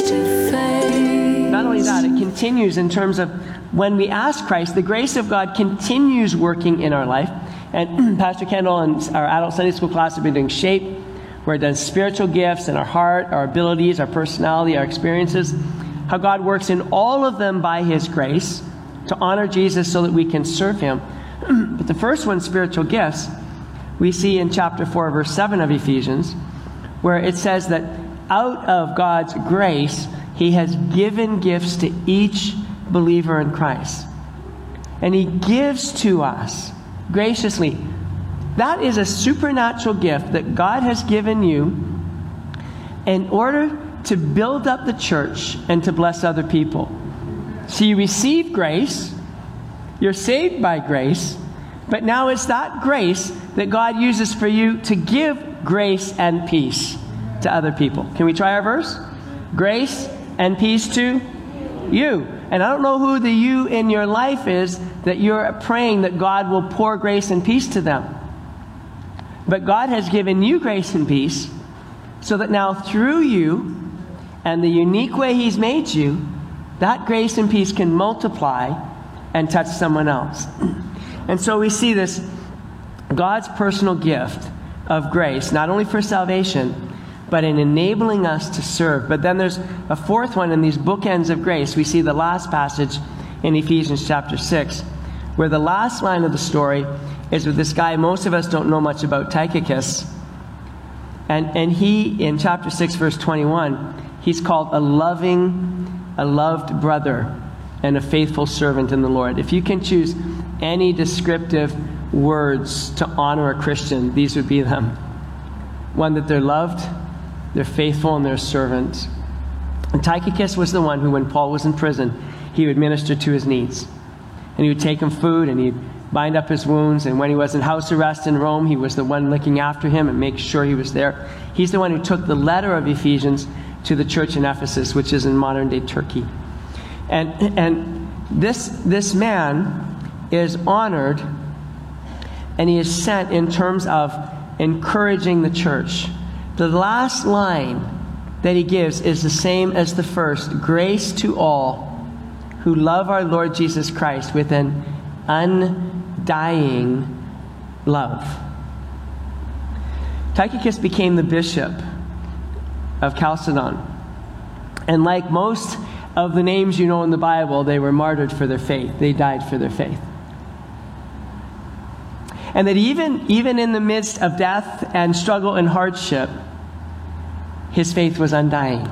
Not only that, it continues in terms of when we ask Christ, the grace of God continues working in our life. And Pastor Kendall and our adult Sunday school class have been doing Shape, where it does spiritual gifts in our heart, our abilities, our personality, our experiences. How God works in all of them by His grace to honor Jesus so that we can serve Him. But the first one, spiritual gifts, we see in chapter 4, verse 7 of Ephesians, where it says that out of God's grace, He has given gifts to each believer in Christ. And He gives to us graciously. That is a supernatural gift that God has given you in order to build up the church and to bless other people. So you receive grace, you're saved by grace, but now it's that grace that God uses for you to give grace and peace to other people. Can we try our verse? Grace and peace to you. And I don't know who the you in your life is that you're praying that God will pour grace and peace to them. But God has given you grace and peace so that now through you and the unique way He's made you, that grace and peace can multiply and touch someone else. And so we see this God's personal gift of grace, not only for salvation, but in enabling us to serve. But then there's a fourth one in these bookends of grace. We see the last passage in Ephesians chapter 6, where the last line of the story is with this guy most of us don't know much about, Tychicus. And he, in chapter 6, verse 21, he's called a loved brother and a faithful servant in the Lord. If you can choose any descriptive words to honor a Christian, these would be them. One, that they're loved, they're faithful, and they're a servant. And Tychicus was the one who, when Paul was in prison, he would minister to his needs. And he would take him food, and he'd bind up his wounds. And when he was in house arrest in Rome, he was the one looking after him and make sure he was there. He's the one who took the letter of Ephesians to the church in Ephesus, which is in modern-day Turkey. And this man is honored, and he is sent in terms of encouraging the church. The last line that he gives is the same as the first. Grace to all who love our Lord Jesus Christ with an undying love. Tychicus became the bishop of Chalcedon. And like most of the names you know in the Bible, they were martyred for their faith. They died for their faith. And that even in the midst of death and struggle and hardship, his faith was undying.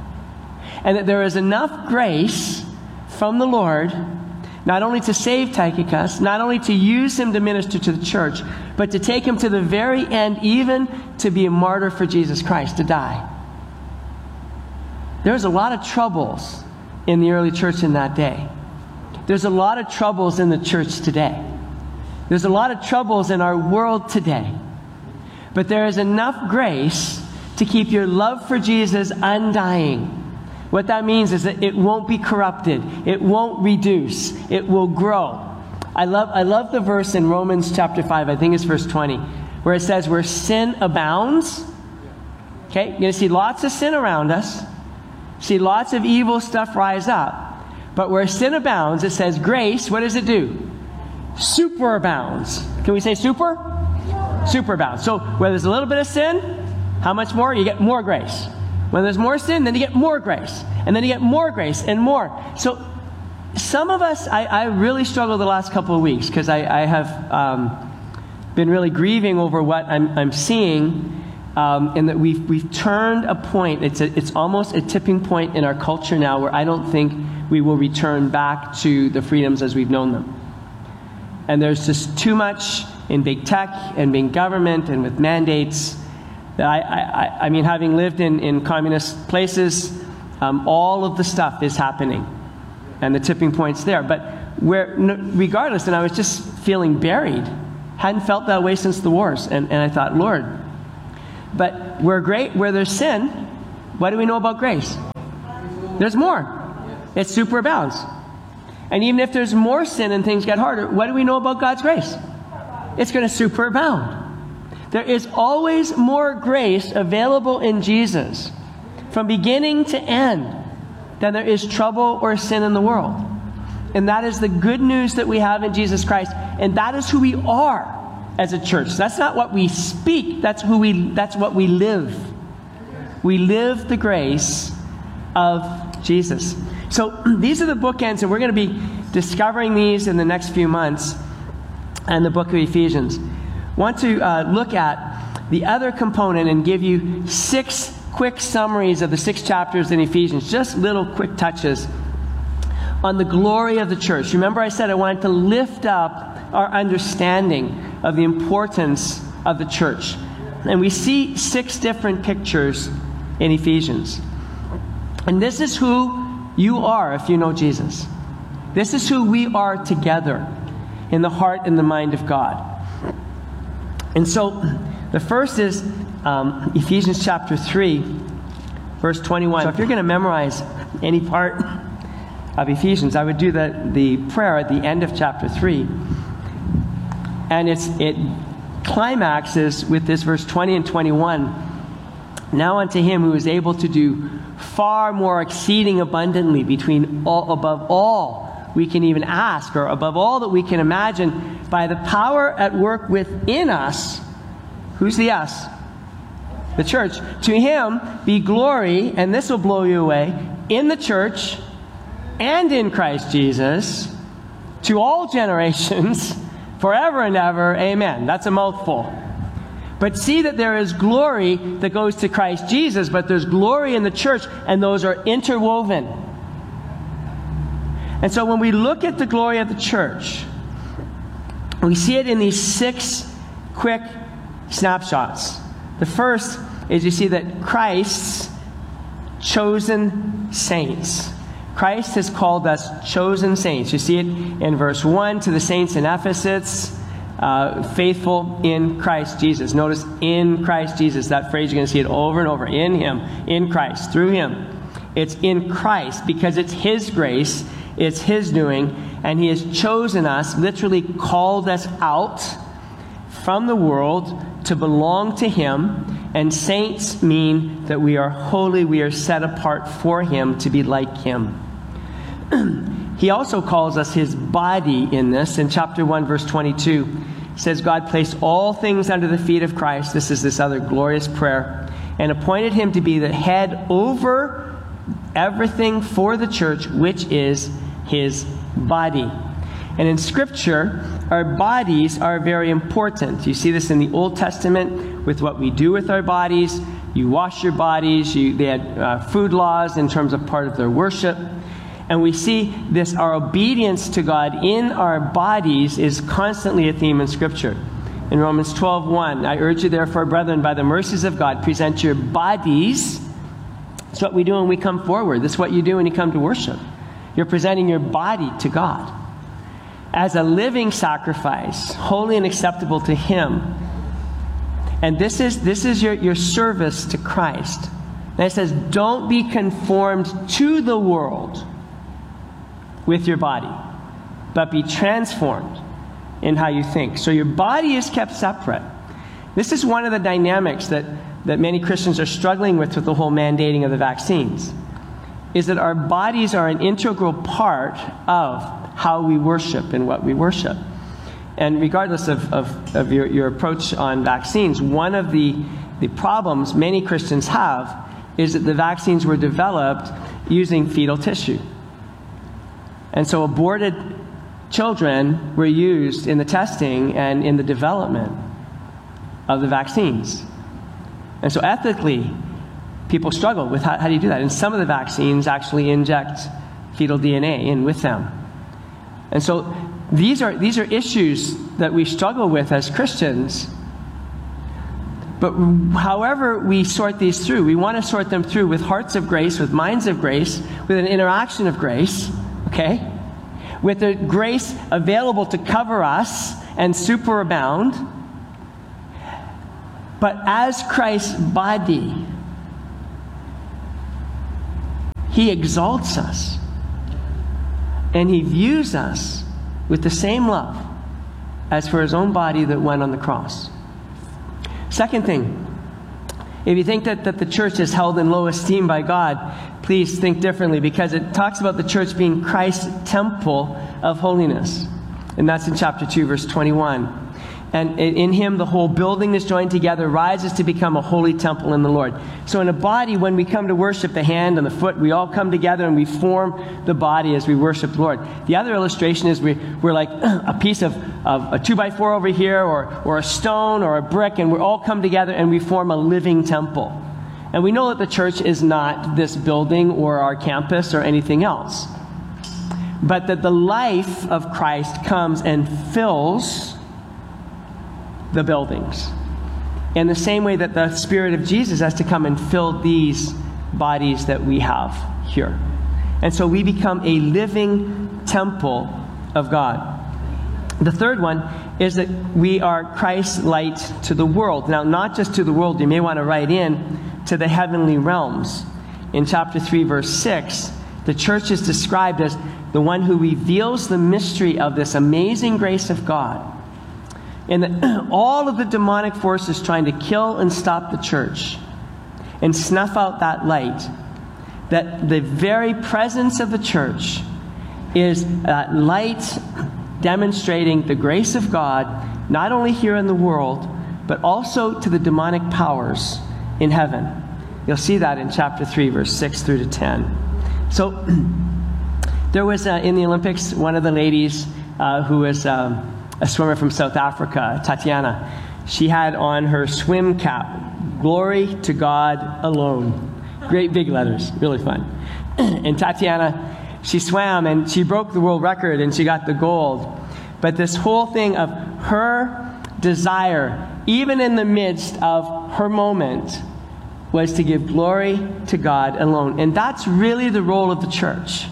And that there is enough grace from the Lord, not only to save Tychicus, not only to use him to minister to the church, but to take him to the very end, even to be a martyr for Jesus Christ, to die. There's a lot of troubles in the early church in that day. There's a lot of troubles in the church today. There's a lot of troubles in our world today. But there is enough grace to keep your love for Jesus undying. What that means is that it won't be corrupted. It won't reduce. It will grow. I love the verse in Romans chapter 5, I think it's verse 20, where it says, where sin abounds. Okay, you're going to see lots of sin around us. See lots of evil stuff rise up. But where sin abounds, it says grace, what does it do? Superabounds. Can we say super? Superabounds. So where there's a little bit of sin, how much more? You get more grace. When there's more sin, then you get more grace. And then you get more grace and more. So some of us, I really struggled the last couple of weeks because I have been really grieving over what I'm seeing. And that we've turned a point. It's almost a tipping point in our culture now where I don't think we will return back to the freedoms as we've known them. And there's just too much in big tech and big government and with mandates. That I mean, having lived in communist places, all of the stuff is happening. And the tipping point's there. But regardless, and I was just feeling buried. Hadn't felt that way since the wars. And I thought, Lord, but where there's sin, what do we know about grace? There's more. It superabounds. And even if there's more sin and things get harder, what do we know about God's grace? It's going to superabound. There is always more grace available in Jesus from beginning to end. than there is trouble or sin in the world. And that is the good news that we have in Jesus Christ. And that is who we are as a church. That's not what we speak. That's what we live. We live the grace of Jesus. So these are the bookends, and we're going to be discovering these in the next few months and the book of Ephesians. I want to look at the other component and give you 6 quick summaries of the 6 chapters in Ephesians, just little quick touches on the glory of the church. Remember I said I wanted to lift up our understanding of the importance of the church. And we see 6 different pictures in Ephesians. And this is who you are if you know Jesus. This is who we are together in the heart and the mind of God. And so the first is Ephesians chapter 3, verse 21. So if you're going to memorize any part of Ephesians, I would do the prayer at the end of chapter 3. And it climaxes with this verse 20 and 21. Now unto him who is able to do far more exceeding abundantly above all we can even ask, or above all that we can imagine, by the power at work within us. Who's the us? The church. To him be glory, and this will blow you away, in the church and in Christ Jesus, to all generations, forever and ever. Amen. That's a mouthful. But see that there is glory that goes to Christ Jesus, but there's glory in the church, and those are interwoven. And so when we look at the glory of the church, we see it in these 6 quick snapshots. The first is you see that Christ's chosen saints. Christ has called us chosen saints. You see it in verse 1 to the saints in Ephesus, faithful in Christ Jesus. Notice in Christ Jesus. That phrase, you're going to see it over and over. In him, in Christ, through him. It's in Christ because it's his grace, it's his doing, and he has chosen us, literally called us out from the world to belong to him. And saints mean that we are holy, we are set apart for him to be like him. He also calls us his body in this. In chapter 1, verse 22, it says, God placed all things under the feet of Christ. This is this other glorious prayer. And appointed him to be the head over everything for the church, which is his body. And in Scripture, our bodies are very important. You see this in the Old Testament with what we do with our bodies. You wash your bodies. They had food laws in terms of part of their worship. And we see this, our obedience to God in our bodies is constantly a theme in Scripture. In Romans 12:1, I urge you therefore, brethren, by the mercies of God, present your bodies. That's what we do when we come forward. That's what you do when you come to worship. You're presenting your body to God as a living sacrifice, holy and acceptable to him. And this is your service to Christ. And it says, don't be conformed to the world with your body, but be transformed in how you think. So your body is kept separate. This is one of the dynamics that many Christians are struggling with the whole mandating of the vaccines, is that our bodies are an integral part of how we worship and what we worship. And regardless of your approach on vaccines, one of the problems many Christians have is that the vaccines were developed using fetal tissue. And so aborted children were used in the testing and in the development of the vaccines. And so ethically, people struggle with how do you do that? And some of the vaccines actually inject fetal DNA in with them. And so these are issues that we struggle with as Christians. But however we sort these through, we want to sort them through with hearts of grace, with minds of grace, with an interaction of grace, okay? With the grace available to cover us and superabound. But as Christ's body, he exalts us. And he views us with the same love as for his own body that went on the cross. Second thing, if you think that the church is held in low esteem by God, please think differently, because it talks about the church being Christ's temple of holiness. And that's in chapter 2, verse 21. And in him, the whole building is joined together, rises to become a holy temple in the Lord. So in a body, when we come to worship, the hand and the foot, we all come together and we form the body as we worship the Lord. The other illustration is we're like a piece of a 2x4 over here, or a stone or a brick, and we all come together and we form a living temple. And we know that the church is not this building or our campus or anything else, but that the life of Christ comes and fills the buildings, in the same way that the Spirit of Jesus has to come and fill these bodies that we have here. And so we become a living temple of God. The third one is that we are Christ's light to the world. Now, not just to the world, you may want to write in to the heavenly realms. In chapter 3, verse 6, the church is described as the one who reveals the mystery of this amazing grace of God. And that all of the demonic forces trying to kill and stop the church and snuff out that light, that the very presence of the church is that light demonstrating the grace of God, not only here in the world, but also to the demonic powers in heaven. You'll see that in chapter 3, verse 6 through to 10. So there was in the Olympics, one of the ladies who was a swimmer from South Africa, Tatiana. She had on her swim cap, "Glory to God alone." Great big letters, really fun. And Tatiana, she swam and she broke the world record and she got the gold. But this whole thing of her desire, even in the midst of her moment, was to give glory to God alone. And that's really the role of the church,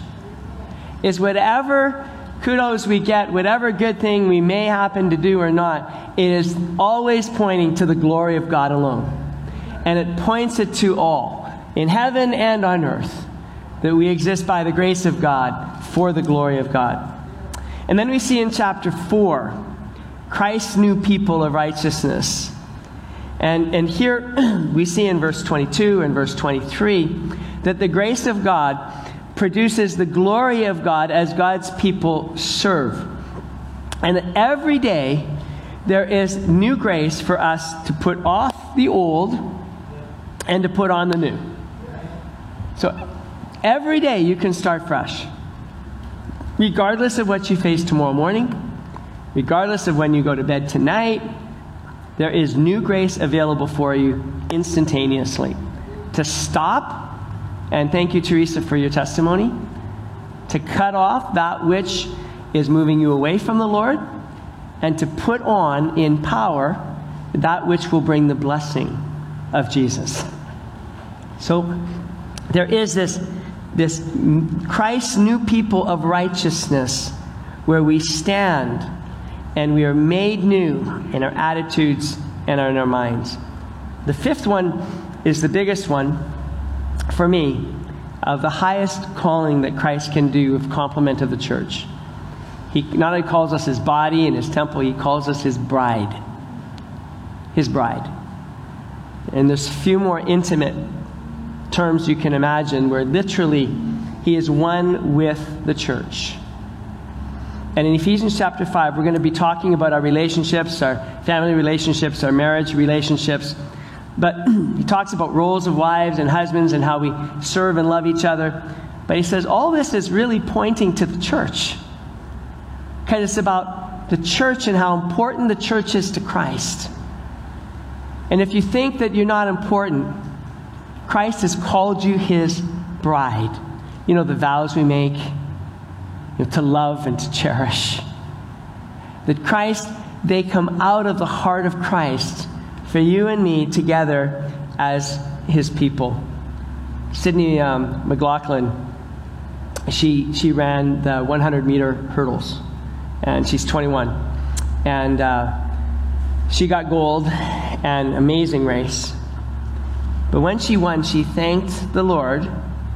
is whatever kudos we get, whatever good thing we may happen to do or not, it is always pointing to the glory of God alone. And it points it to all, in heaven and on earth, that we exist by the grace of God for the glory of God. And then we see in chapter 4, Christ's new people of righteousness. And here we see in verse 22 and verse 23 that the grace of God produces the glory of God as God's people serve. And that every day there is new grace for us to put off the old and to put on the new. So every day you can start fresh. Regardless of what you face tomorrow morning, regardless of when you go to bed tonight, there is new grace available for you instantaneously. To stop, and thank you, Teresa, for your testimony, to cut off that which is moving you away from the Lord, and to put on in power that which will bring the blessing of Jesus. So there is this Christ's new people of righteousness, where we stand and we are made new in our attitudes and in our minds. The fifth one is the biggest one for me, of the highest calling that Christ can do of complement of the church. He not only calls us his body and his temple, he calls us his bride. His bride. And there's few more intimate terms you can imagine, where literally he is one with the church. And in Ephesians chapter 5, we're going to be talking about our relationships, our family relationships, our marriage relationships. But he talks about roles of wives and husbands and how we serve and love each other. But he says all this is really pointing to the church, because it's about the church and how important the church is to Christ. And if you think that you're not important, Christ has called you his bride. You know, the vows we make, to love and to cherish. That Christ, they come out of the heart of Christ for you and me together as his people. Sydney McLaughlin, she ran the 100-meter hurdles, and she's 21. And she got gold, an amazing race. But when she won, she thanked the Lord,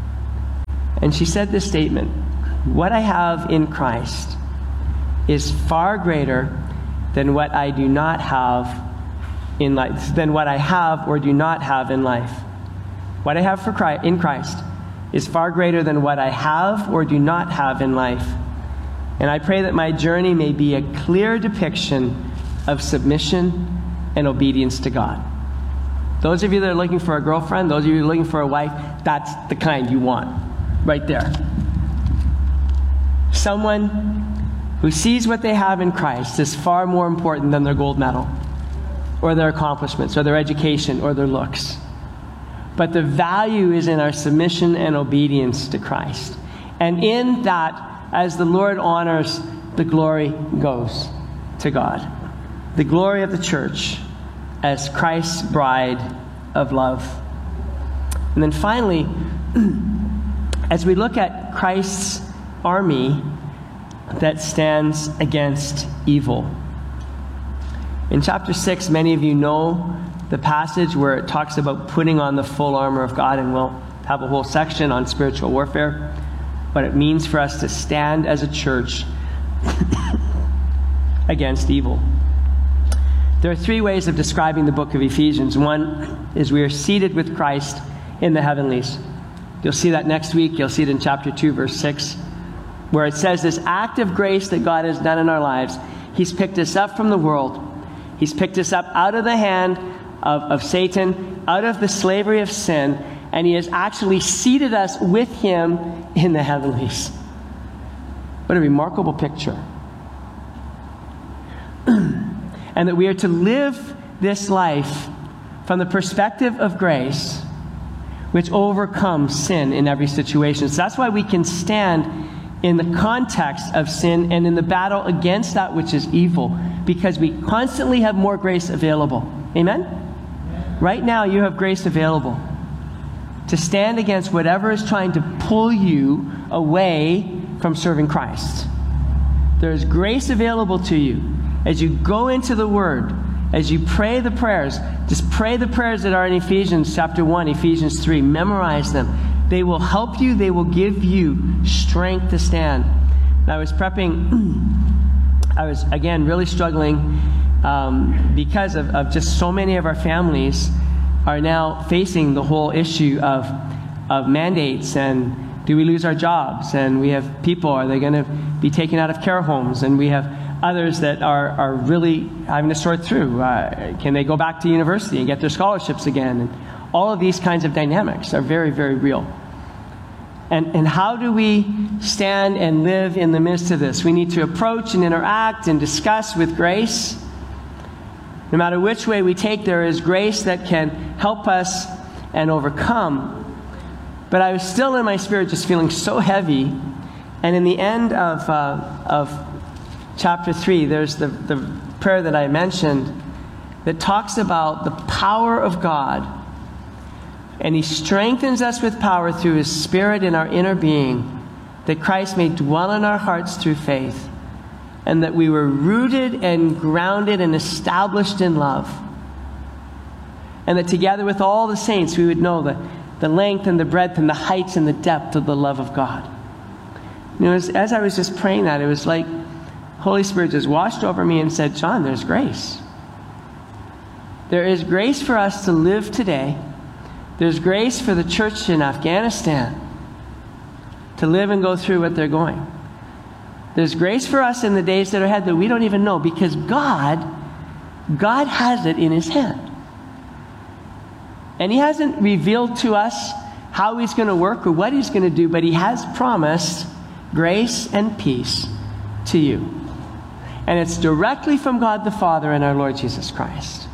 and she said this statement: "What I have in Christ is far greater than what I do not have in life, than what I have or do not have in life. What I have in Christ is far greater than what I have or do not have in life. And I pray that my journey may be a clear depiction of submission and obedience to God. Those of you that are looking for a girlfriend, those of you looking for a wife, that's the kind you want, right there. Someone who sees what they have in Christ is far more important than their gold medal, or their accomplishments, or their education, or their looks. But the value is in our submission and obedience to Christ. And in that, as the Lord honors, the glory goes to God. The glory of the church as Christ's bride of love. And then finally, as we look at Christ's army that stands against evil. In chapter 6, many of you know the passage where it talks about putting on the full armor of God, and we'll have a whole section on spiritual warfare, what it means for us to stand as a church against evil. There are three ways of describing the book of Ephesians. One is we are seated with Christ in the heavenlies. You'll see that next week. You'll see it in chapter 2, verse 6, where it says this act of grace that God has done in our lives. He's picked us up from the world. He's picked us up out of the hand of Satan, out of the slavery of sin, and he has actually seated us with him in the heavenlies. What a remarkable picture. And that we are to live this life from the perspective of grace, which overcomes sin in every situation. So that's why we can stand in the context of sin and in the battle against that which is evil, because we constantly have more grace available. Amen? Right now you have grace available to stand against whatever is trying to pull you away from serving Christ. There's grace available to you as you go into the Word, as you pray the prayers. Just pray the prayers that are in Ephesians chapter 1, Ephesians 3. Memorize them. They will help you. They will give you strength to stand. I was prepping. I was, again, really struggling because of just so many of our families are now facing the whole issue of mandates, and do we lose our jobs? And we have people, are they going to be taken out of care homes? And we have others that are really having to sort through. Can they go back to university and get their scholarships again? And all of these kinds of dynamics are very, very real. And how do we stand and live in the midst of this? We need to approach and interact and discuss with grace. No matter which way we take, there is grace that can help us and overcome. But I was still in my spirit just feeling so heavy. And in the end of chapter 3, there's the prayer that I mentioned that talks about the power of God. And he strengthens us with power through his Spirit in our inner being, that Christ may dwell in our hearts through faith, and that we were rooted and grounded and established in love. And that together with all the saints we would know the length and the breadth and the heights and the depth of the love of God. You know, as I was just praying that, it was like Holy Spirit just washed over me and said, John, there's grace. There is grace for us to live today. There's grace for the church in Afghanistan to live and go through what they're going. There's grace for us in the days that are ahead that we don't even know, because God has it in his hand. And he hasn't revealed to us how he's going to work or what he's going to do, but he has promised grace and peace to you. And it's directly from God the Father and our Lord Jesus Christ.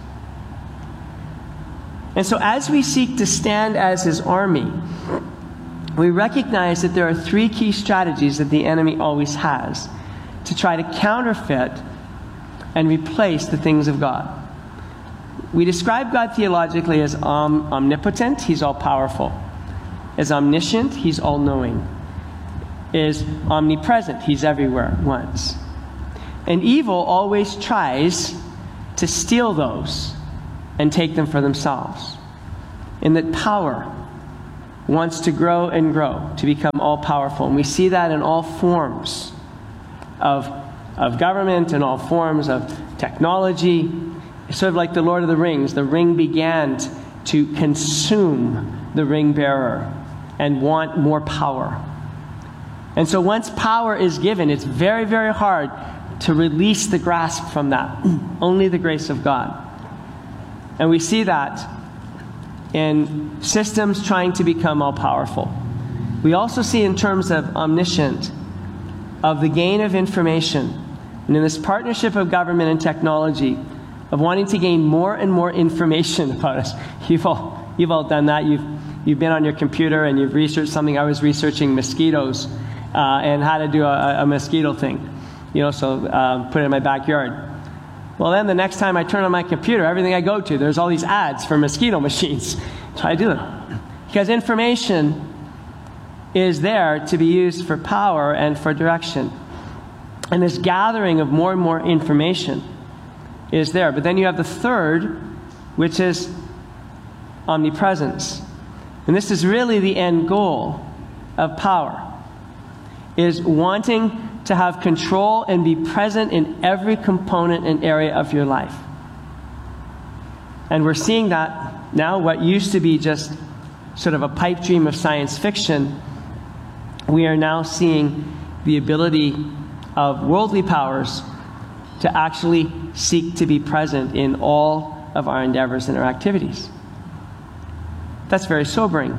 And so as we seek to stand as his army, we recognize that there are three key strategies that the enemy always has to try to counterfeit and replace the things of God. We describe God theologically as omnipotent, he's all-powerful. As omniscient, he's all-knowing. Is omnipresent, he's everywhere at once. And evil always tries to steal those and take them for themselves. And that power wants to grow and grow, to become all-powerful. And we see that in all forms of government and all forms of technology. It's sort of like the Lord of the Rings. The ring began to consume the ring bearer. and want more power. And so once power is given, it's very, very hard to release the grasp from that. Only the grace of God. And we see that in systems trying to become all-powerful. We also see in terms of omniscient, of the gain of information, and in this partnership of government and technology, of wanting to gain more and more information about us. You've all done that. You've been on your computer and you've researched something. I was researching mosquitoes and how to do a mosquito thing. So put it in my backyard. Well, then the next time I turn on my computer, everything I go to, there's all these ads for mosquito machines. Try to do them. Because information is there to be used for power and for direction. And this gathering of more and more information is there. But then you have the third, which is omnipresence. And this is really the end goal of power, is wanting to have control and be present in every component and area of your life. And we're seeing that now. What used to be just sort of a pipe dream of science fiction, we are now seeing the ability of worldly powers to actually seek to be present in all of our endeavors and our activities. That's very sobering.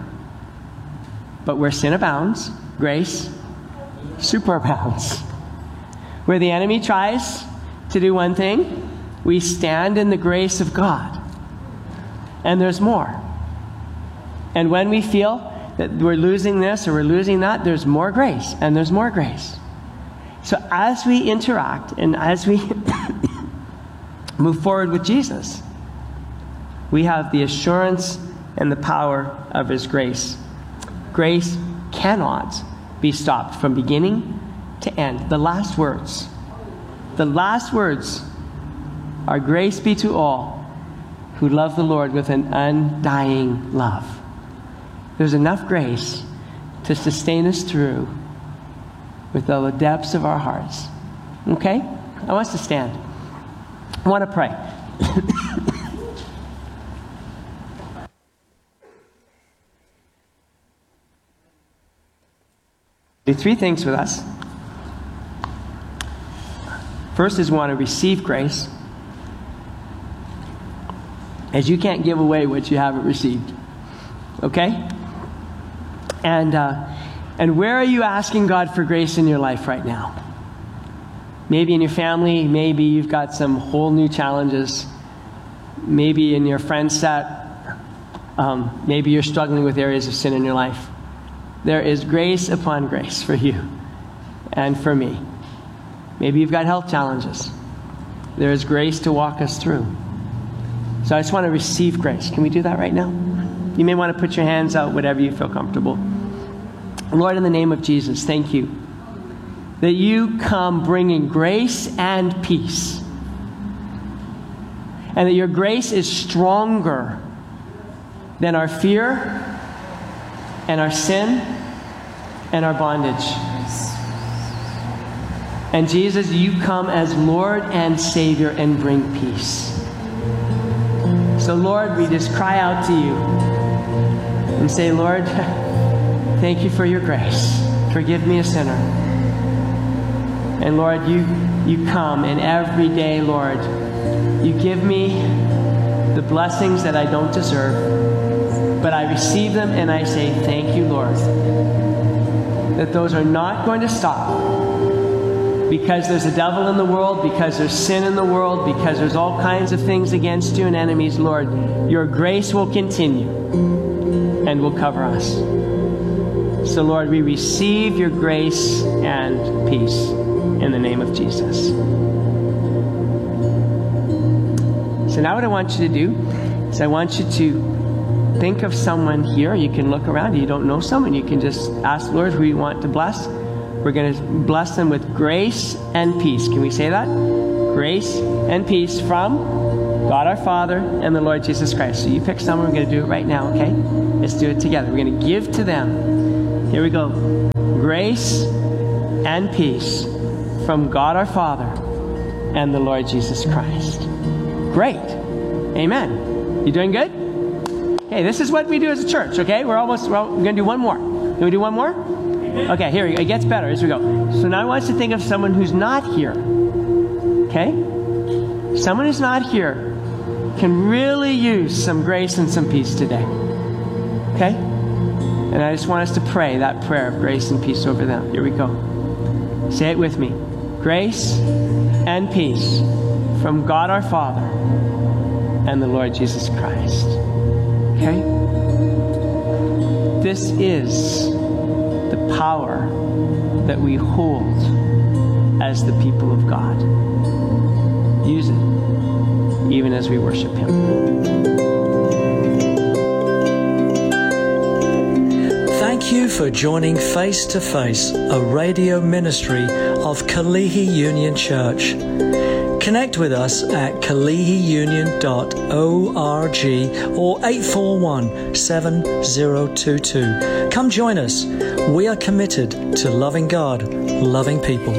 But where sin abounds, grace superabounds. Where the enemy tries to do one thing, we stand in the grace of God. And there's more. And when we feel that we're losing this or we're losing that, there's more grace, and there's more grace. So as we interact and as we move forward with Jesus, we have the assurance and the power of His grace. Grace cannot be stopped from beginning to end. The last words are, grace be to all who love the Lord with an undying love. There's enough grace to sustain us through with all the depths of our hearts. Okay? I want us to stand. I want to pray. Do three things with us. First is we want to receive grace, as you can't give away what you haven't received. Okay? And where are you asking God for grace in your life right now? Maybe in your family, maybe you've got some whole new challenges. Maybe in your friend set, maybe you're struggling with areas of sin in your life. There is grace upon grace for you and for me. Maybe you've got health challenges. There is grace to walk us through. So I just want to receive grace. Can we do that right now? You may want to put your hands out, whatever you feel comfortable. Lord, in the name of Jesus, thank you that you come bringing grace and peace. And that your grace is stronger than our fear and our sin and our bondage. And Jesus, you come as Lord and Savior and bring peace. So Lord, we just cry out to you and say, Lord, thank you for your grace. Forgive me, a sinner. And Lord, you come, and every day, Lord, you give me the blessings that I don't deserve, but I receive them and I say, thank you, Lord, that those are not going to stop. Because there's a devil in the world, because there's sin in the world, because there's all kinds of things against you and enemies, Lord, your grace will continue and will cover us. So, Lord, we receive your grace and peace in the name of Jesus. So now what I want you to do is I want you to think of someone here. You can look around. You don't know someone. You can just ask, Lord, who you want to bless. We're going to bless them with grace and peace. Can we say that? Grace and peace from God our Father and the Lord Jesus Christ. So you pick someone. We're going to do it right now, okay? Let's do it together. We're going to give to them. Here we go. Grace and peace from God our Father and the Lord Jesus Christ. Great. Amen. You doing good? Okay, this is what we do as a church, okay? We're going to do one more. Can we do one more? Okay, here we go. It gets better as we go. So now I want us to think of someone who's not here. Okay? Someone who's not here can really use some grace and some peace today. Okay? And I just want us to pray that prayer of grace and peace over them. Here we go. Say it with me. Grace and peace from God our Father and the Lord Jesus Christ. Okay? This is the power that we hold as the people of God. Use it, even as we worship Him. Thank you for joining Face to Face, a radio ministry of Kalihi Union Church. Connect with us at kalihiunion.org or 841-7022. Come join us. We are committed to loving God, loving people.